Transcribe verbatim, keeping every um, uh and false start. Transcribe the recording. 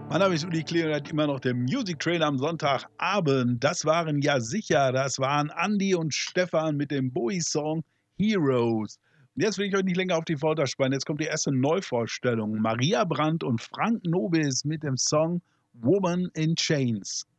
Mein Name ist Uli Kleonert, immer noch der Music Trail am Sonntagabend. Das waren ja sicher, das waren Andi und Stefan mit dem Bowie-Song Heroes. Und jetzt will ich euch nicht länger auf die Folter spannen. Jetzt kommt die erste Neuvorstellung. Maria Brandt und Frank Nobis mit dem Song Woman in Chains.